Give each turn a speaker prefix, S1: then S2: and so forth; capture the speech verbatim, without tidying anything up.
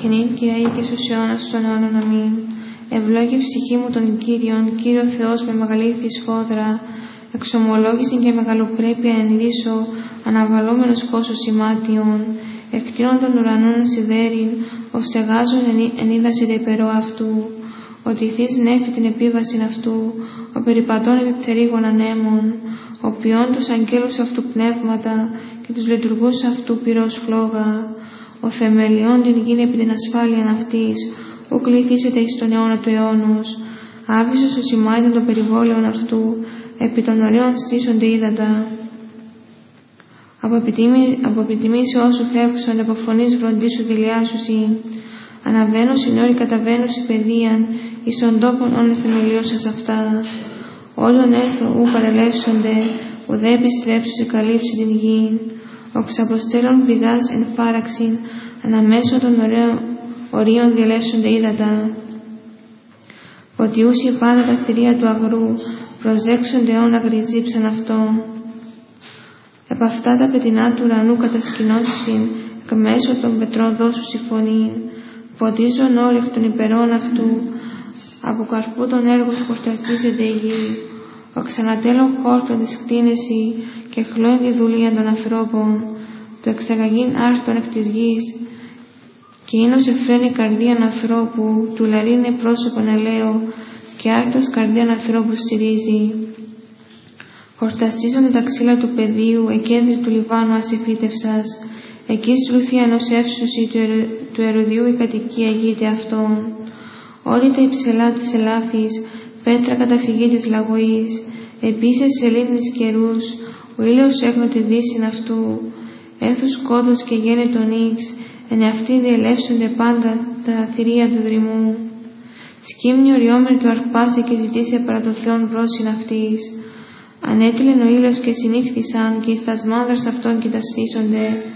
S1: νυν και αεί και στους αιώνας των αιώνων. Αμήν. Ευλόγη ψυχή μου τον Κύριον, Κύριο Θεός με μεγαλήθη σφόδρα, εξομολόγηση και μεγαλοπρέπεια ενρίσω, αναβαλόμενος πόσος ημάτιον, εκτείνων των ουρανών σιδέριν, ως εγάζων εν είδαση ρεπερό αυτού, ότι ηθείς νέφη την επίβασιν αυτού, ο περιπατών επιπτερίγων ανέμων, ο ποιών τους αγγέλους αυτού πνεύματα και τους λειτουργούς αυτού πυρός φλόγα, ο θεμελιών την γην επί την ασφάλειαν αυτής, ου κληθήσετε εις τον αιώνα του αιώνος, άβυσος του σημάτων των περιβόλαιων αυτού, επί των ωραίων στήσονται ύδατα. Από επιτιμήσει όσου φεύξονται από φωνής βροντίσου δηλιάσουσι, αναβαίνω συνόρι καταβαίνουσι παιδείαν, εις των τόπων όν θεμελιώσας αυτά. Όλων έλθουν ου παρελεύσονται, ουδέ επιστρέψουσι καλύψει την γη, οξαποστέλων πηδάς εν φάραξιν, αναμέσω των ωραίων ορίων διελεύσονται ύδατα. Ποτιούσι πάντα τα θηρία του αγρού, προσδέξονται όν αγριζήψαν αυτό. Επ' αυτά τα πετεινά του ουρανού κατασκηνώσιν, εκ μέσω των πετρών δώσου η φωνή, φωτίζον όλοι εκ των υπερών αυτού, από καρπού των έργων χορταστίζεται η γη, ο ξανατέλων χόρτων της κτίνεση και χλώην τη δουλεία των ανθρώπων, το εξαγαγήν άρτων εκ της γης, και ίνος εφραίνει καρδίαν ανθρώπου, του λαρίνε πρόσωπον ελαίο, και άρτος καρδίαν ανθρώπου στηρίζει. Χορταστίζονται τα ξύλα του πεδίου, εκέντρη του Λιβάνου ασεφίτευσας, εκεί σλούθια ενός εύσουσι του, ερω... του ερωδιού η κατοικία γείται αυτών. Όλη τα υψηλά της ελάφης, πέτρα καταφυγή της λαγωής, επίσης σελήνης καιρούς, ο ήλιος έγνω τη δύσιν αυτού, έθους κόδος και γένε τον ίξ, εν αυτοί διελεύσονται πάντα τα θηρία του δρυμού. Σκύμνη οριόμενη του αρπάσει και ζητήσει παρά το Θεόν βρόσιν αυτής. Ανέτειλεν ο ήλιος και συνήφθησαν και εις τας μάνδρας αυτών κοιτασθήσονται.